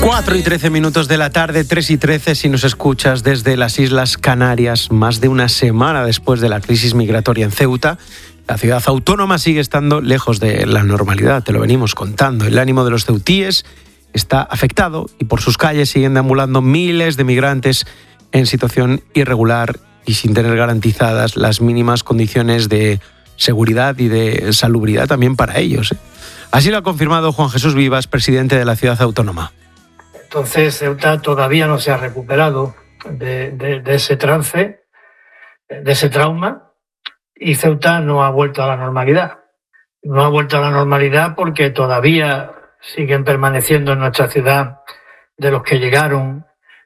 4:13 de la tarde, 3:13 si nos escuchas desde las Islas Canarias. Más de una semana después de la crisis migratoria en Ceuta, la ciudad autónoma sigue estando lejos de la normalidad, te lo venimos contando. El ánimo de los ceutíes está afectado y por sus calles siguen deambulando miles de migrantes en situación irregular y sin tener garantizadas las mínimas condiciones de seguridad y de salubridad también para ellos. Así lo ha confirmado Juan Jesús Vivas, presidente de la ciudad autónoma. Entonces Ceuta todavía no se ha recuperado de ese trance, de ese trauma, y Ceuta no ha vuelto a la normalidad. No ha vuelto a la normalidad porque todavía siguen permaneciendo en nuestra ciudad de los que llegaron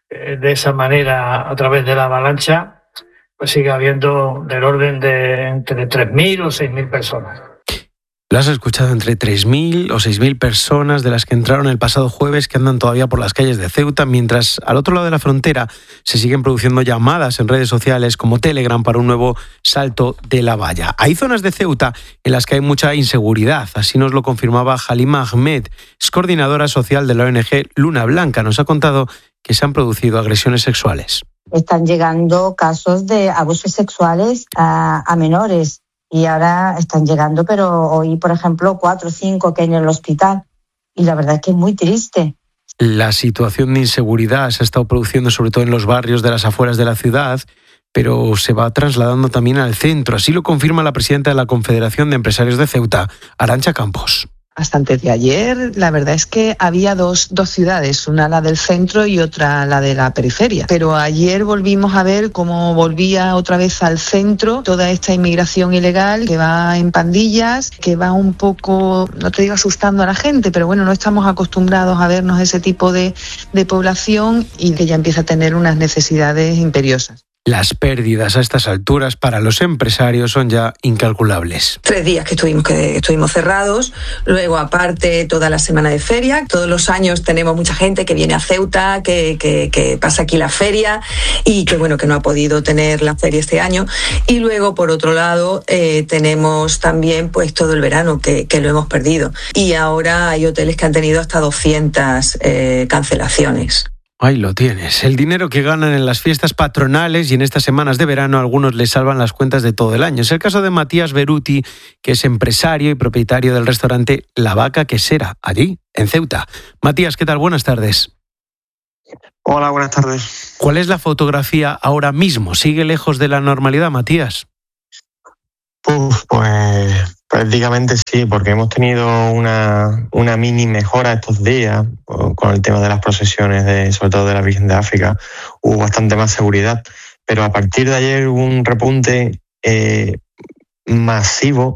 de esa manera a través de la avalancha, pues sigue habiendo del orden de entre 3.000 o 6.000 personas. Lo has escuchado, entre 3.000 o 6.000 personas de las que entraron el pasado jueves que andan todavía por las calles de Ceuta, mientras al otro lado de la frontera se siguen produciendo llamadas en redes sociales como Telegram para un nuevo salto de la valla. Hay zonas de Ceuta en las que hay mucha inseguridad, así nos lo confirmaba Halima Ahmed, es coordinadora social de la ONG Luna Blanca. Nos ha contado que se han producido agresiones sexuales. Están llegando casos de abusos sexuales a menores. Y ahora están llegando, pero hoy, por ejemplo, 4 o 5 que hay en el hospital. Y la verdad es que es muy triste. La situación de inseguridad se ha estado produciendo sobre todo en los barrios de las afueras de la ciudad, pero se va trasladando también al centro. Así lo confirma la presidenta de la Confederación de Empresarios de Ceuta, Arantxa Campos. Hasta antes de ayer, la verdad es que había dos ciudades, una la del centro y otra la de la periferia. Pero ayer volvimos a ver cómo volvía otra vez al centro toda esta inmigración ilegal que va en pandillas, que va un poco, no te digo asustando a la gente, pero bueno, no estamos acostumbrados a vernos ese tipo de población y que ya empieza a tener unas necesidades imperiosas. Las pérdidas a estas alturas para los empresarios son ya incalculables. 3 días que estuvimos cerrados, luego aparte toda la semana de feria. Todos los años tenemos mucha gente que viene a Ceuta, que pasa aquí la feria y que bueno, que no ha podido tener la feria este año. Y luego por otro lado tenemos también pues todo el verano que lo hemos perdido. Y ahora hay hoteles que han tenido hasta 200 cancelaciones. Ahí lo tienes. El dinero que ganan en las fiestas patronales y en estas semanas de verano a algunos les salvan las cuentas de todo el año. Es el caso de Matías Beruti, que es empresario y propietario del restaurante La Vaca Quesera, allí, en Ceuta. Matías, ¿qué tal? Buenas tardes. Hola, buenas tardes. ¿Cuál es la fotografía ahora mismo? ¿Sigue lejos de la normalidad, Matías? Pues prácticamente sí, porque hemos tenido una mini mejora estos días con el tema de las procesiones, sobre todo de la Virgen de África. Hubo bastante más seguridad, pero a partir de ayer hubo un repunte masivo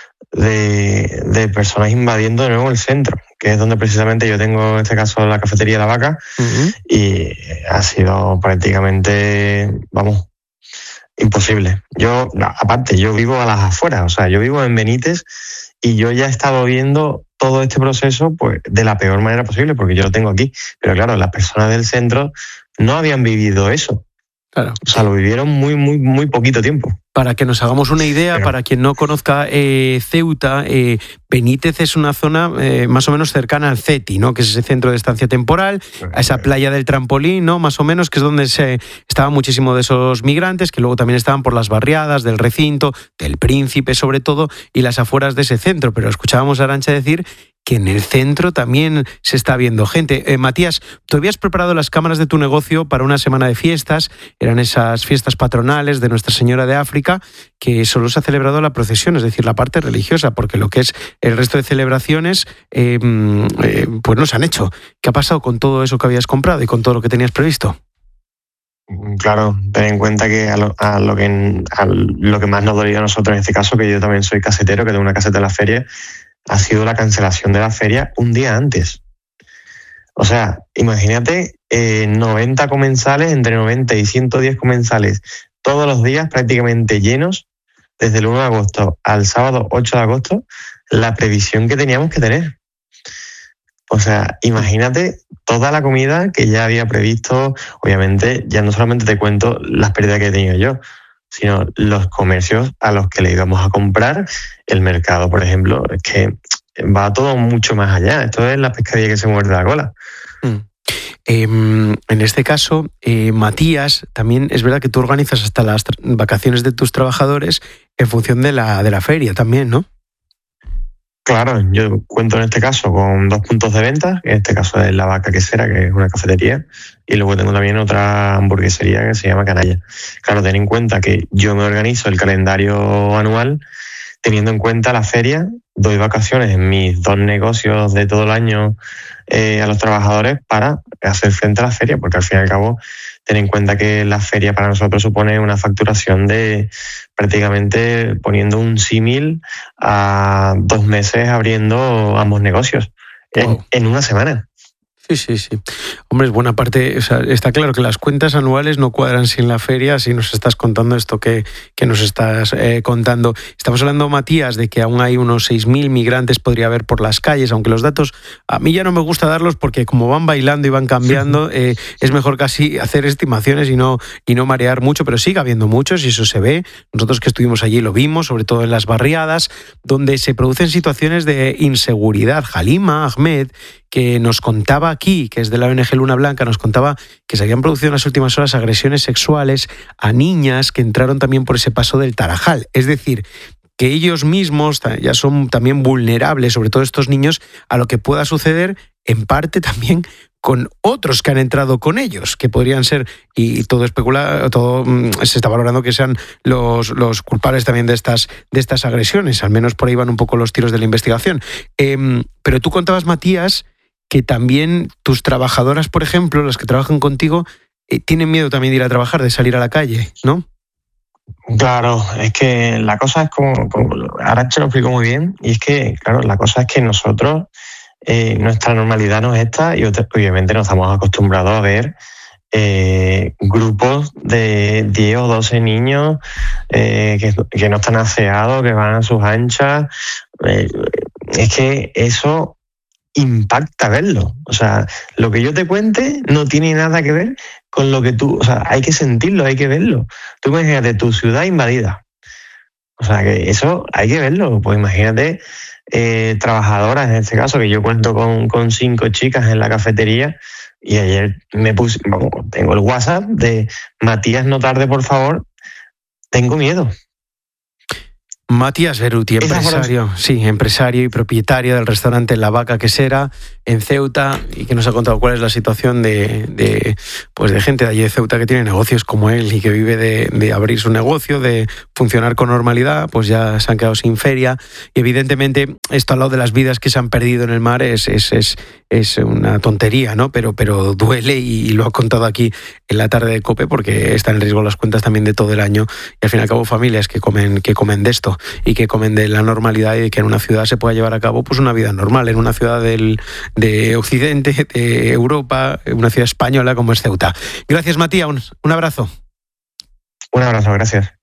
de personas invadiendo de nuevo el centro, que es donde precisamente yo tengo, en este caso, la cafetería La Vaca, y ha sido prácticamente, imposible. Yo vivo a las afueras, o sea, yo vivo en Benítez y yo ya he estado viendo todo este proceso pues de la peor manera posible, porque yo lo tengo aquí. Pero claro, las personas del centro no habían vivido eso. Claro. O sea, lo vivieron muy, muy, muy poquito tiempo. Para que nos hagamos una idea, para quien no conozca Ceuta, Benítez es una zona más o menos cercana al CETI, ¿no? Que es ese centro de estancia temporal, a esa playa del Trampolín, ¿no? Más o menos, que es donde estaban muchísimos de esos migrantes, que luego también estaban por las barriadas del Recinto, del Príncipe sobre todo, y las afueras de ese centro. Pero escuchábamos a Arantxa decir que en el centro también se está viendo gente. Matías, tú habías preparado las cámaras de tu negocio para una semana de fiestas, eran esas fiestas patronales de Nuestra Señora de África, que solo se ha celebrado la procesión, es decir, la parte religiosa, porque lo que es el resto de celebraciones pues no se han hecho. ¿Qué ha pasado con todo eso que habías comprado y con todo lo que tenías previsto? Claro, ten en cuenta que a lo que más nos dolió a nosotros en este caso, que yo también soy casetero, que tengo una caseta en la feria, ha sido la cancelación de la feria un día antes. O sea, imagínate 90 comensales, entre 90 y 110 comensales, todos los días prácticamente llenos, desde el 1 de agosto al sábado 8 de agosto, la previsión que teníamos que tener. O sea, imagínate toda la comida que ya había previsto. Obviamente, ya no solamente te cuento las pérdidas que he tenido yo, sino los comercios a los que le íbamos a comprar, el mercado, por ejemplo. Es que va todo mucho más allá. Esto es la pescadilla que se muerde la cola. En este caso, Matías, también es verdad que tú organizas hasta las vacaciones de tus trabajadores en función de la feria también, ¿no? Claro, yo cuento en este caso con 2 puntos de venta, que en este caso es La Vaca Quesera, que es una cafetería, y luego tengo también otra hamburguesería que se llama Canalla. Claro, ten en cuenta que yo me organizo el calendario anual teniendo en cuenta la feria, doy vacaciones en mis 2 negocios de todo el año a los trabajadores para hacer frente a la feria, porque al fin y al cabo ten en cuenta que la feria para nosotros supone una facturación de prácticamente, poniendo un símil, a 2 meses abriendo ambos negocios en una semana. Sí. Hombre, es buena parte, o sea, está claro que las cuentas anuales no cuadran sin la feria, si nos estás contando esto que nos estás contando. Estamos hablando, Matías, de que aún hay unos 6.000 migrantes, podría haber por las calles, aunque los datos a mí ya no me gusta darlos porque como van bailando y van cambiando, es mejor casi hacer estimaciones y no marear mucho, pero sigue habiendo muchos y eso se ve. Nosotros que estuvimos allí lo vimos, sobre todo en las barriadas, donde se producen situaciones de inseguridad. Halima Ahmed, que nos contaba aquí, que es de la ONG Luna Blanca, nos contaba que se habían producido en las últimas horas agresiones sexuales a niñas que entraron también por ese paso del Tarajal. Es decir, que ellos mismos ya son también vulnerables, sobre todo estos niños, a lo que pueda suceder en parte también con otros que han entrado con ellos, que podrían ser, y todo se está valorando que sean los culpables también de estas agresiones, al menos por ahí van un poco los tiros de la investigación. Pero tú contabas, Matías, que también tus trabajadoras, por ejemplo, las que trabajan contigo, tienen miedo también de ir a trabajar, de salir a la calle, ¿no? Claro, es que la cosa es como ahora te lo explico muy bien, y es que, claro, la cosa es que nosotros, nuestra normalidad no es esta, y obviamente nos estamos acostumbrados a ver grupos de 10 o 12 niños que no están aseados, que van a sus anchas. Es que eso impacta verlo. O sea, lo que yo te cuente no tiene nada que ver con lo que tú... O sea, hay que sentirlo, hay que verlo. Tú imagínate tu ciudad invadida. O sea, que eso hay que verlo. Pues imagínate trabajadoras, en este caso, que yo cuento con 5 chicas en la cafetería, y ayer tengo el WhatsApp de Matías, no tarde, por favor, tengo miedo. Matías Beruti, empresario y propietario del restaurante La Vaca Quesera en Ceuta, y que nos ha contado cuál es la situación de gente de allí de Ceuta que tiene negocios como él y que vive de abrir su negocio, de funcionar con normalidad. Pues ya se han quedado sin feria, y evidentemente esto al lado de las vidas que se han perdido en el mar es una tontería, ¿no? Pero duele, y lo ha contado aquí en la tarde de COPE, porque están en riesgo las cuentas también de todo el año, y al fin y al cabo familias que comen de esto y que comen de la normalidad, y de que en una ciudad se pueda llevar a cabo pues una vida normal, en una ciudad de Occidente, de Europa, una ciudad española como es Ceuta. Gracias, Matías, un abrazo. Un abrazo, gracias.